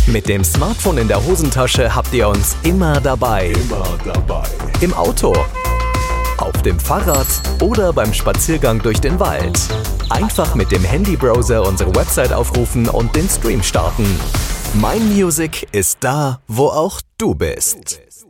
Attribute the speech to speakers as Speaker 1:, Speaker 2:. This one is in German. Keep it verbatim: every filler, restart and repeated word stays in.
Speaker 1: Mit dem Smartphone in der Hosentasche habt ihr uns immer dabei.
Speaker 2: Immer dabei.
Speaker 1: Im Auto, auf dem Fahrrad oder beim Spaziergang durch den Wald. Einfach mit dem Handybrowser unsere Website aufrufen und den Stream starten. My Music ist da, wo auch du bist.